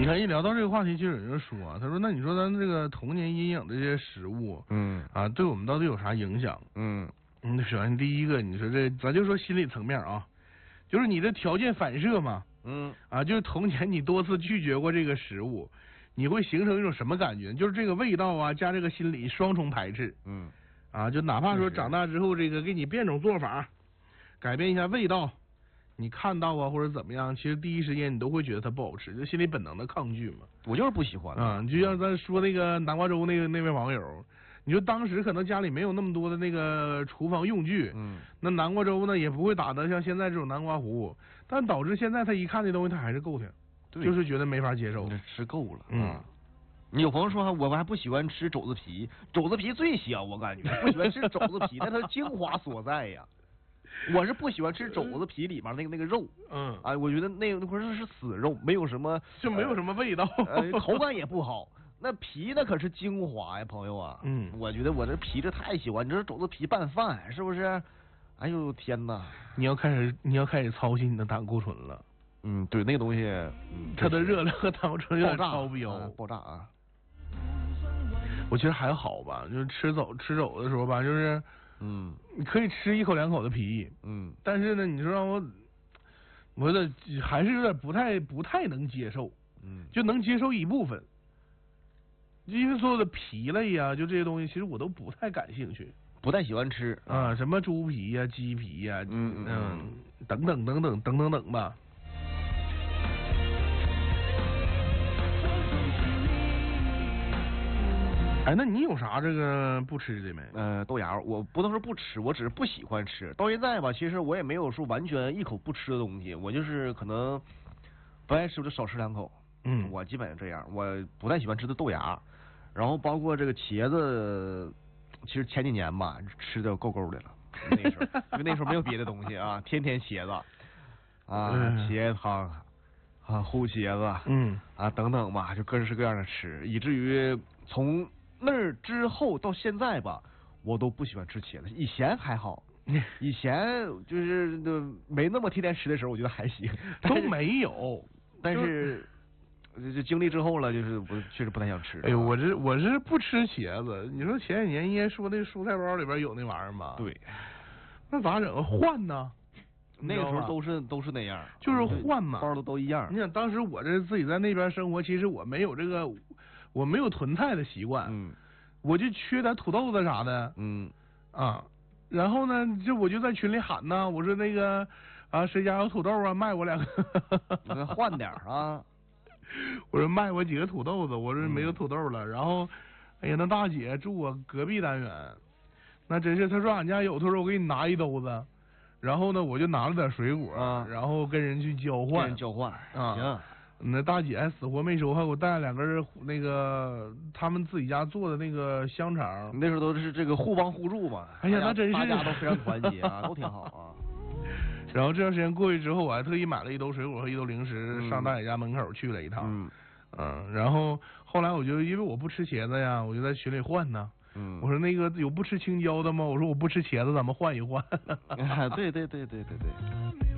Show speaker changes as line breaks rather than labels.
你看，一聊到这个话题，就有人说，他说，那你说咱这个童年阴影的这些食物，对我们到底有啥影响？首先第一个，你说这，咱就说心理层面啊，就是你的条件反射嘛，就是童年你多次拒绝过这个食物，你会形成一种什么感觉？就是这个味道啊，加这个心理双重排斥，就哪怕说长大之后，这个给你变种做法，改变一下味道。你看到啊，或者怎么样，其实第一时间你都会觉得它不好吃，就心里本能的抗拒嘛。
我就是不喜欢
你就像咱说那个南瓜粥那位网友，你说当时可能家里没有那么多的那个厨房用具，那南瓜粥呢也不会打得像现在这种南瓜糊，但导致现在他一看这东西他还是够挺，就是觉得没法接受。
吃够了你有朋友说我还不喜欢吃肘子皮，肘子皮最香，我感觉不喜欢吃肘子皮，但它的精华所在呀。我是不喜欢吃肘子皮里面那个肉，我觉得那块是死肉，没有什么
就没有什么味道，
口感也不好。那皮那可是精华呀，朋友啊，我觉得我这皮这太喜欢，你这肘子皮拌饭是不是？哎呦天哪！
你要开始操心你的胆固醇了。
对，那个东西，
它的热量和胆固醇有点超标，
爆炸啊！
我觉得还好吧，就是吃肘的时候吧，就是你可以吃一口两口的皮，但是呢，你说让我的还是有点不太能接受，就能接受一部分，因为所有的皮类呀，就这些东西，其实我都不太感兴趣，
不太喜欢吃
什么猪皮呀、鸡皮呀，等等吧。哎，那你有啥这个不吃的没？
豆芽，我不能说不吃，我只是不喜欢吃。到现在吧，其实我也没有说完全一口不吃的东西，我就是可能不爱吃，我就少吃两口。我基本上这样，我不太喜欢吃的豆芽，然后包括这个茄子，其实前几年吧吃的够的了，那时候因为那时候没有别的东西啊，天天茄子茄子汤烀茄子等等吧，就各式各样的吃，以至于从那儿之后到现在吧，我都不喜欢吃茄子。以前还好，以前就是没那么天天吃的时候，我觉得还行。
都没有，
但是就经历之后了，就是我确实不太想吃。
哎呦，我是不吃茄子。你说前几年应该说那蔬菜包里边有那玩意儿吗？
对，
那咋整？换呢？
那个时候都是那样，
就是换嘛，
包都一样。
你想当时我这自己在那边生活，其实我没有我没有囤菜的习惯，我就缺点土豆子啥的，然后呢，我就在群里喊呢，我说那个谁家有土豆啊，卖我两个，
换点啊，
我说卖我几个土豆子，我说没有土豆了，然后，哎呀，那大姐住我隔壁单元，那真是，她说俺家有土豆，我给你拿一兜子。然后呢，我就拿了点水果，然后跟人去交换，
行。
那大姐还死活没收，还给我带了两根那个他们自己家做的那个香肠。
那时候都是这个互帮互助嘛。
哎呀，那真是
大家都非常团结啊，都挺好啊。
然后这段时间过去之后，我还特意买了一兜水果和一兜零食，上大姐家门口去了一趟。然后后来我就因为我不吃茄子呀，我就在群里换呢。我说那个有不吃青椒的吗？我说我不吃茄子，咱们换一换。
对。